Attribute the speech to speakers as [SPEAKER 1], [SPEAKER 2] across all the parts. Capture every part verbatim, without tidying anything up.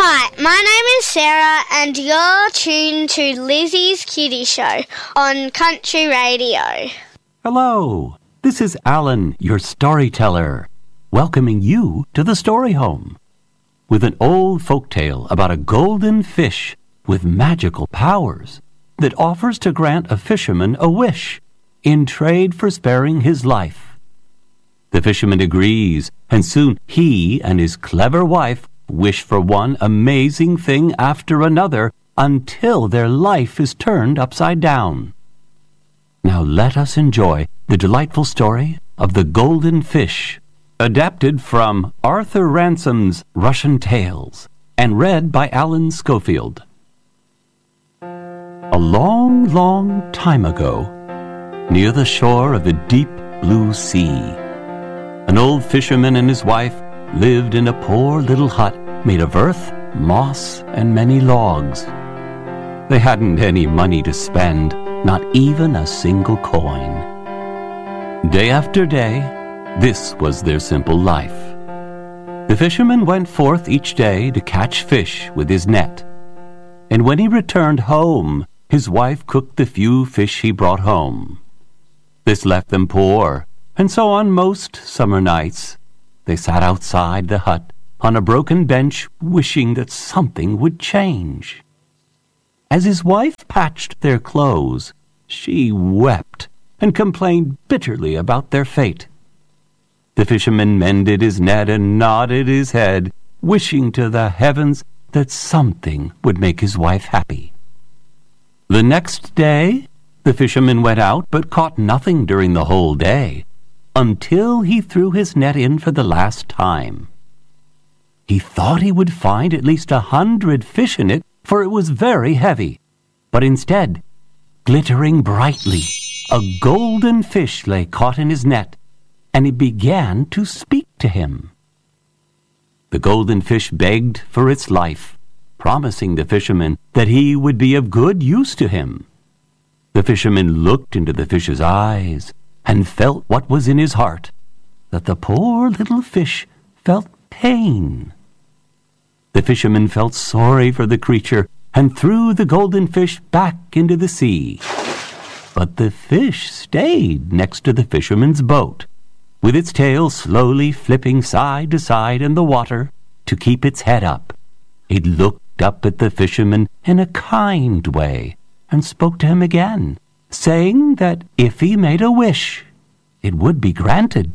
[SPEAKER 1] Hi, my name is Sarah and you're tuned to Lizzie's Kitty Show on Country Radio.
[SPEAKER 2] Hello, this is Alan, your storyteller, welcoming you to the Story Home with an old folktale about a golden fish with magical powers that offers to grant a fisherman a wish in trade for sparing his life. The fisherman agrees, and soon he and his clever wife wish for one amazing thing after another until their life is turned upside down. Now let us enjoy the delightful story of the Golden Fish, adapted from Arthur Ransom's Russian Tales and read by Alan Schofield. A long, long time ago, near the shore of the deep blue sea, an old fisherman and his wife lived in a poor little hut made of earth, moss, and many logs. They hadn't any money to spend, not even a single coin. Day after day, this was their simple life. The fisherman went forth each day to catch fish with his net, and when he returned home, his wife cooked the few fish he brought home. This left them poor, and so on most summer nights, they sat outside the hut on a broken bench wishing that something would change. As his wife patched their clothes, she wept and complained bitterly about their fate. The fisherman mended his net and nodded his head, wishing to the heavens that something would make his wife happy. The next day, the fisherman went out but caught nothing during the whole day, until he threw his net in for the last time. He thought he would find at least a hundred fish in it, for it was very heavy. But instead, glittering brightly, a golden fish lay caught in his net, and he began to speak to him. The golden fish begged for its life, promising the fisherman that he would be of good use to him. The fisherman looked into the fish's eyes and felt what was in his heart, that the poor little fish felt pain. The fisherman felt sorry for the creature and threw the golden fish back into the sea. But the fish stayed next to the fisherman's boat, with its tail slowly flipping side to side in the water to keep its head up. It looked up at the fisherman in a kind way and spoke to him again, saying that if he made a wish, it would be granted.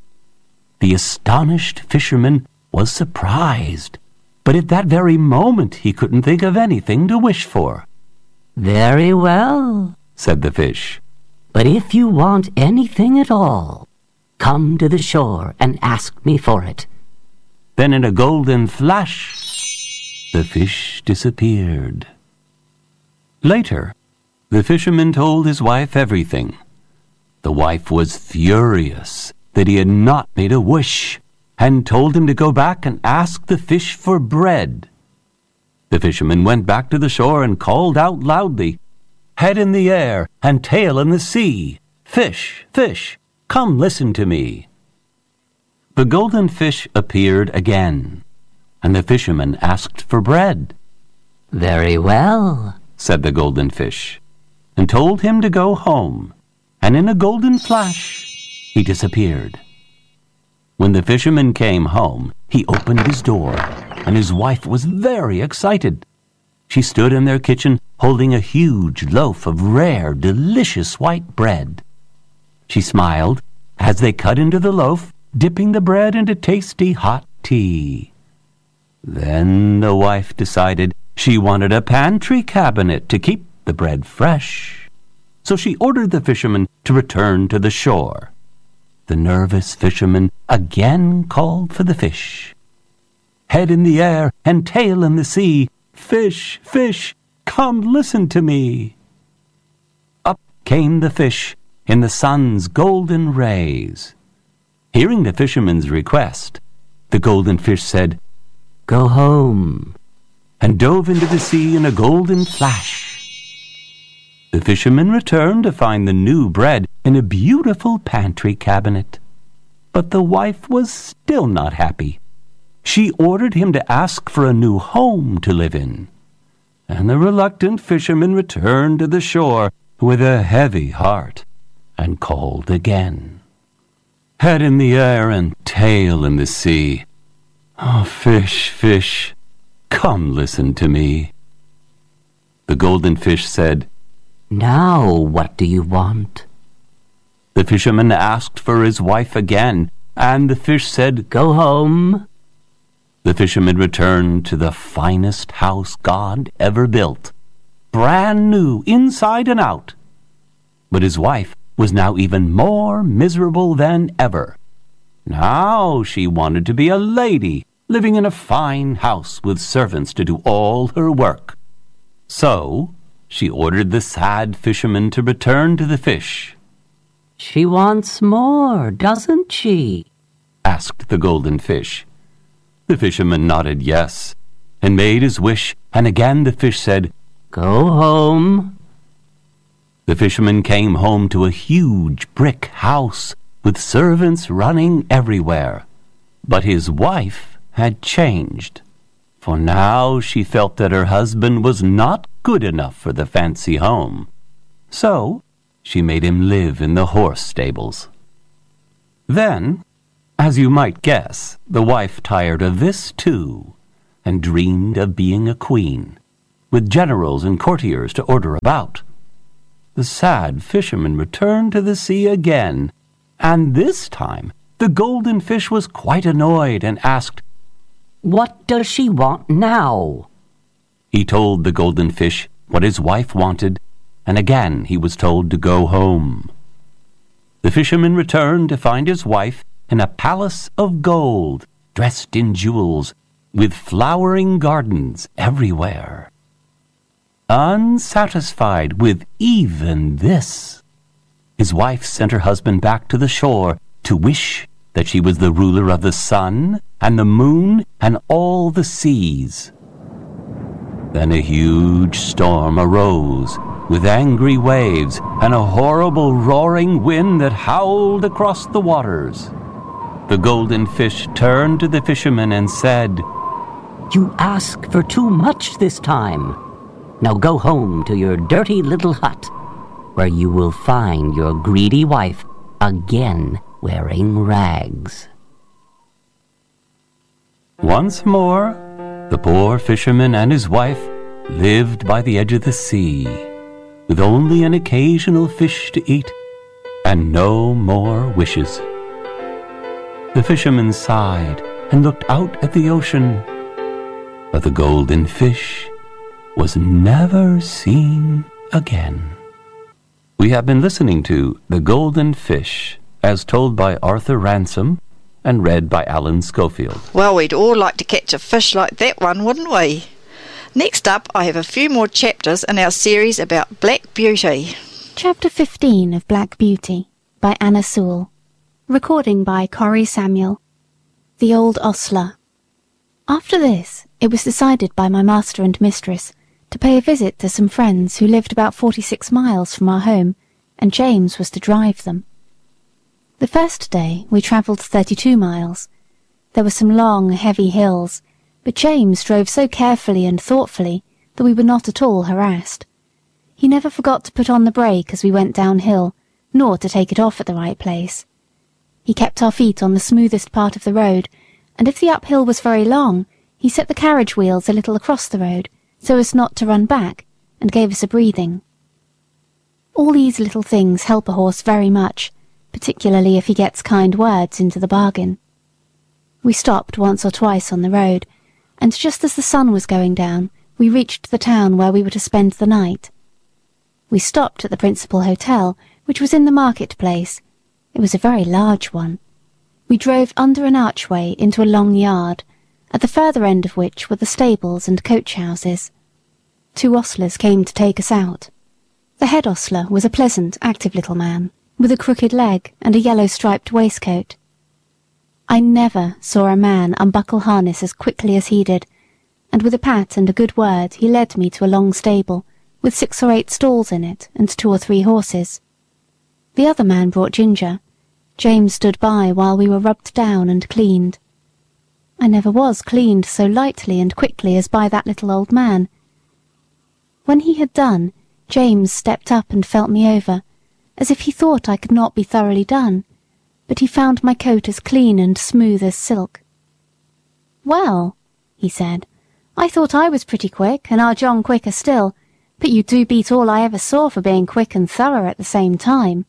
[SPEAKER 2] The astonished fisherman was surprised, but at that very moment he couldn't think of anything to wish for.
[SPEAKER 3] "Very well," said the fish, "but if you want anything at all, come to the shore and ask me for it."
[SPEAKER 2] Then in a golden flash, the fish disappeared. Later, the fisherman told his wife everything. The wife was furious that he had not made a wish, and told him to go back and ask the fish for bread. The fisherman went back to the shore and called out loudly, "Head in the air and tail in the sea! Fish, fish, come listen to me!" The golden fish appeared again, and the fisherman asked for bread.
[SPEAKER 3] "Very well,"
[SPEAKER 2] said the golden fish, and told him to go home, and in a golden flash he disappeared. When the fisherman came home, he opened his door, and his wife was very excited. She stood in their kitchen holding a huge loaf of rare, delicious white bread. She smiled as they cut into the loaf, dipping the bread into tasty hot tea. Then the wife decided she wanted a pantry cabinet to keep the bread fresh. So she ordered the fisherman to return to the shore. The nervous fisherman again called for the fish. "Head in the air and tail in the sea, fish, fish, come listen to me." Up came the fish in the sun's golden rays. Hearing the fisherman's request, the golden fish said, "Go home," and dove into the sea in a golden flash. The fisherman returned to find the new bread in a beautiful pantry cabinet. But the wife was still not happy. she ordered him to ask for a new home to live in. And the reluctant fisherman returned to the shore with a heavy heart and called again. Head in the air and tail in the sea. Oh, fish, fish, come listen to me. The golden fish said,
[SPEAKER 3] Now what do you want?
[SPEAKER 2] The fisherman asked for his wife again, and the fish said,
[SPEAKER 3] Go home.
[SPEAKER 2] The fisherman returned to the finest house God ever built, brand new inside and out. But his wife was now even more miserable than ever. Now she wanted to be a lady, living in a fine house with servants to do all her work. So she ordered the sad fisherman to return to the fish.
[SPEAKER 3] She wants more, doesn't she?
[SPEAKER 2] Asked the golden fish. The fisherman nodded yes, and made his wish, and again the fish said,
[SPEAKER 3] Go home.
[SPEAKER 2] The fisherman came home to a huge brick house with servants running everywhere. But his wife had changed, for now she felt that her husband was not good enough for the fancy home. So she made him live in the horse stables. Then, as you might guess, the wife tired of this too, and dreamed of being a queen, with generals and courtiers to order about. The sad fisherman returned to the sea again, and this time the golden fish was quite annoyed and asked,
[SPEAKER 3] What does she want now?
[SPEAKER 2] He told the golden fish what his wife wanted, and again he was told to go home. The fisherman returned to find his wife in a palace of gold, dressed in jewels, with flowering gardens everywhere. Unsatisfied with even this, his wife sent her husband back to the shore to wish that she was the ruler of the sun and the moon and all the seas. Then a huge storm arose, with angry waves and a horrible roaring wind that howled across the waters. The golden fish turned to the fisherman and said,
[SPEAKER 3] You ask for too much this time. Now go home to your dirty little hut, where you will find your greedy wife again wearing rags.
[SPEAKER 2] Once more, the poor fisherman and his wife lived by the edge of the sea, with only an occasional fish to eat and no more wishes. The fisherman sighed and looked out at the ocean, but the golden fish was never seen again. We have been listening to The Golden Fish, as told by Arthur Ransom and read by Alan Schofield.
[SPEAKER 4] Well, we'd all like to catch a fish like that one, wouldn't we? Next up, I have a few more chapters in our series about Black Beauty.
[SPEAKER 5] Chapter fifteen of Black Beauty by Anna Sewell. Recording by Corrie Samuel. The Old Ostler. After this, it was decided by my master and mistress to pay a visit to some friends who lived about forty-six miles from our home, and James was to drive them. The first day we travelled thirty-two miles. There were some long, heavy hills, but James drove so carefully and thoughtfully that we were not at all harassed. He never forgot to put on the brake as we went downhill, nor to take it off at the right place. He kept our feet on the smoothest part of the road, and if the uphill was very long, he set the carriage wheels a little across the road, so as not to run back, and gave us a breathing. All these little things help a horse very much, particularly if he gets kind words into the bargain. We stopped once or twice on the road, and just as the sun was going down, we reached the town where we were to spend the night. We stopped at the principal hotel, which was in the market-place. It was a very large one. We drove under an archway into a long yard, at the further end of which were the stables and coach-houses. Two ostlers came to take us out. The head ostler was a pleasant, active little man, with a crooked leg and a yellow-striped waistcoat. I never saw a man unbuckle harness as quickly as he did, and with a pat and a good word he led me to a long stable, with six or eight stalls in it, and two or three horses. The other man brought ginger. James stood by while we were rubbed down and cleaned. I never was cleaned so lightly and quickly as by that little old man. When he had done, James stepped up and felt me over, as if he thought I could not be thoroughly done, but he found my coat as clean and smooth as silk. "Well," he said, "I thought I was pretty quick, and our John quicker still, but you do beat all I ever saw for being quick and thorough at the same time."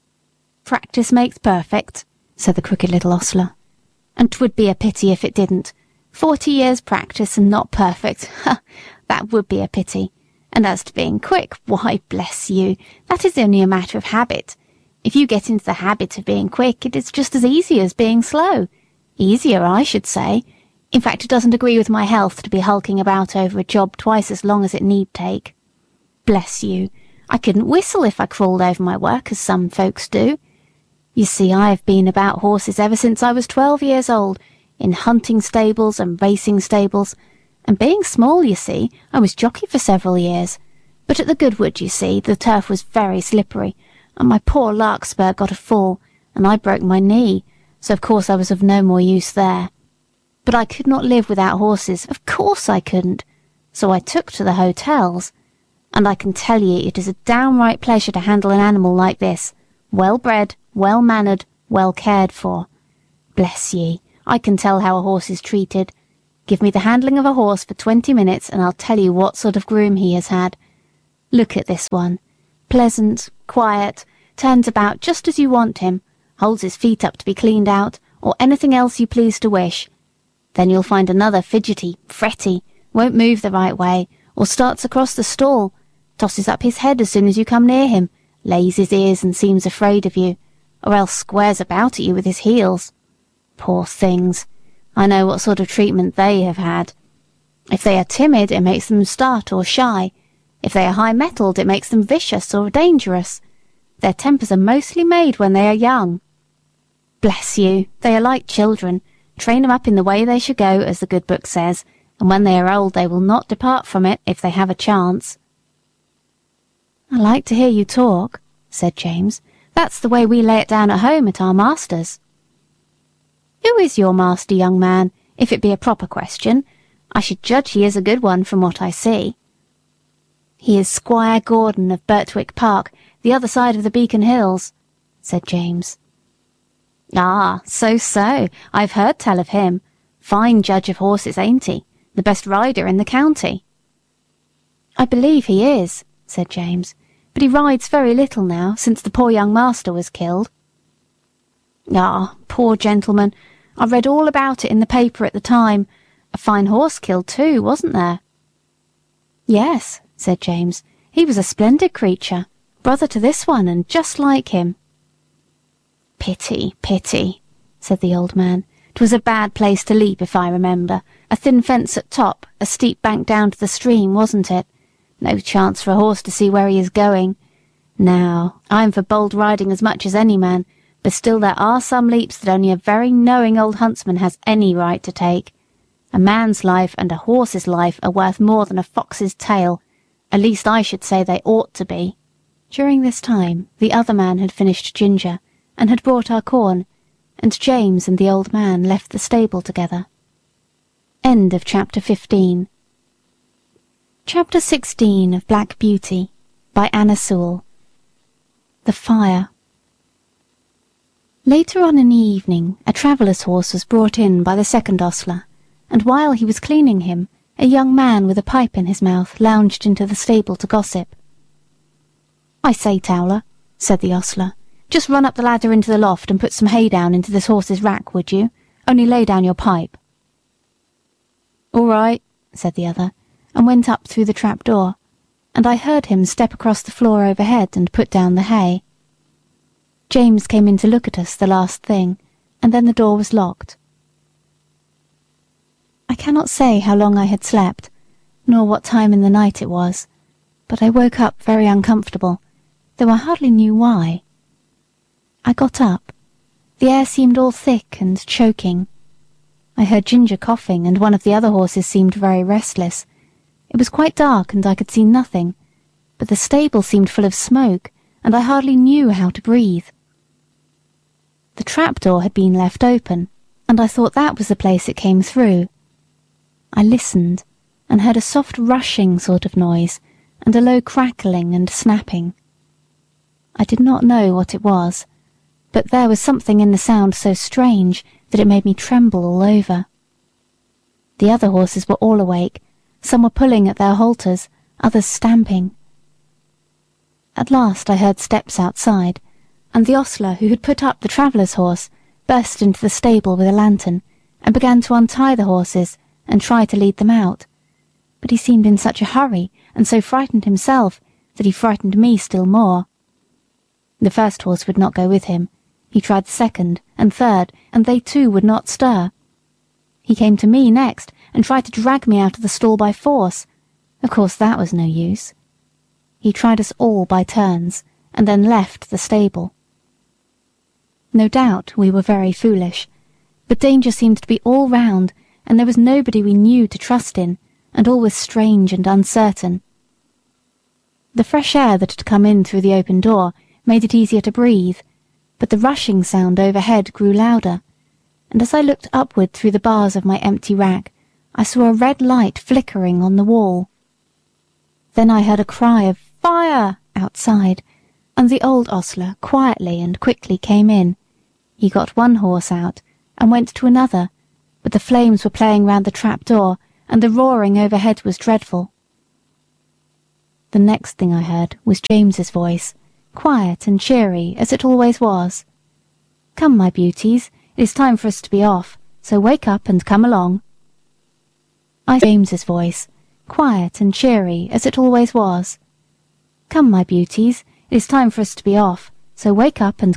[SPEAKER 5] "Practice makes perfect," said the crooked little ostler. "And 'twould be a pity if it didn't. Forty years' practice and not perfect. Ha! That would be a pity. And as to being quick, why, bless you, that is only a matter of habit. If you get into the habit of being quick, it is just as easy as being slow. Easier, I should say. In fact, it doesn't agree with my health to be hulking about over a job twice as long as it need take. Bless you, I couldn't whistle if I crawled over my work, as some folks do. You see, I have been about horses ever since I was twelve years old, in hunting stables and racing stables, and being small, you see, I was jockey for several years. But at the Goodwood, you see, the turf was very slippery, and my poor Larkspur got a fall, and I broke my knee, so of course I was of no more use there. But I could not live without horses, of course I couldn't, so I took to the hotels, and I can tell ye it is a downright pleasure to handle an animal like this, well-bred, well-mannered, well cared for. Bless ye, I can tell how a horse is treated. Give me the handling of a horse for twenty minutes, and I'll tell you what sort of groom he has had. Look at this one. Pleasant, quiet, turns about just as you want him, holds his feet up to be cleaned out, or anything else you please to wish. Then you'll find another fidgety, fretty, won't move the right way, or starts across the stall, tosses up his head as soon as you come near him, lays his ears and seems afraid of you, or else squares about at you with his heels. Poor things! I know what sort of treatment they have had. If they are timid, it makes them start or shy. If they are high-mettled, it makes them vicious or dangerous. Their tempers are mostly made when they are young. Bless you, they are like children. Train them up in the way they should go, as the good book says, and when they are old they will not depart from it if they have a chance. "I like to hear you talk," said James. "That's the way we lay it down at home at our master's." "Who is your master, young man, if it be a proper question? I should judge he is a good one from what I see." "He is Squire Gordon of Birtwick Park, the other side of the Beacon Hills," said James. "Ah, so so, I've heard tell of him. Fine judge of horses, ain't he? The best rider in the county." "I believe he is," said James, "but he rides very little now, since the poor young master was killed." "Ah, poor gentleman, I read all about it in the paper at the time. A fine horse killed too, wasn't there?" "Yes," said James, "he was a splendid creature, brother to this one, and just like him." "Pity, pity," said the old man. "'Twas a bad place to leap, if I remember. A thin fence at top, a steep bank down to the stream, wasn't it? No chance for a horse to see where he is going. Now, I'm for bold riding as much as any man, but still there are some leaps that only a very knowing old huntsman has any right to take. A man's life and a horse's life are worth more than a fox's tail. At least I should say they ought to be." During this time the other man had finished ginger, and had brought our corn, and James and the old man left the stable together. End of chapter fifteen. Chapter sixteen of Black Beauty by Anna Sewell. The Fire. Later on in the evening a traveller's horse was brought in by the second ostler, and while he was cleaning him, a young man with a pipe in his mouth lounged into the stable to gossip. "I say, Towler," said the ostler, "just run up the ladder into the loft and put some hay down into this horse's rack, would you? Only lay down your pipe." "All right," said the other, and went up through the trap-door, and I heard him step across the floor overhead and put down the hay. James came in to look at us the last thing, and then the door was locked. I cannot say how long I had slept, nor what time in the night it was, but I woke up very uncomfortable, though I hardly knew why. I got up. The air seemed all thick and choking. I heard Ginger coughing, and one of the other horses seemed very restless. It was quite dark, and I could see nothing, but the stable seemed full of smoke, and I hardly knew how to breathe. The trap-door had been left open, and I thought that was the place it came through. I listened, and heard a soft rushing sort of noise, and a low crackling and snapping. I did not know what it was, but there was something in the sound so strange that it made me tremble all over. The other horses were all awake. Some were pulling at their halters, others stamping. At last I heard steps outside, and the ostler who had put up the traveller's horse burst into the stable with a lantern and began to untie the horses and try to lead them out. But he seemed in such a hurry and so frightened himself that he frightened me still more. The first horse would not go with him. He tried the second and third, and they too would not stir. He came to me next and tried to drag me out of the stall by force. Of course that was no use. He tried us all by turns, and then left the stable. No doubt we were very foolish, but danger seemed to be all round, and there was nobody we knew to trust in, and all was strange and uncertain. The fresh air that had come in through the open door made it easier to breathe, but the rushing sound overhead grew louder, and as I looked upward through the bars of my empty rack, I saw a red light flickering on the wall. Then I heard a cry of "Fire!" outside, and the old ostler quietly and quickly came in. He got one horse out, and went to another, but the flames were playing round the trap door, and the roaring overhead was dreadful. The next thing I heard was James's voice, quiet and cheery as it always was. "Come, my beauties, it is time for us to be off, so wake up and come along." I James's voice, quiet and cheery as it always was. "Come, my beauties, it is time for us to be off, so wake up and